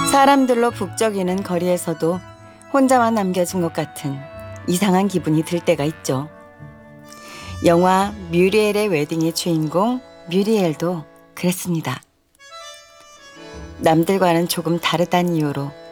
사람들로 북적이는 거리에서도 혼자만 남겨진 것 같은 이상한 기분이 들 때가 있죠. 영화 뮤리엘의 웨딩의 주인공 뮤리엘도 그랬습니다. 남들과는 조금 다르다는 이유로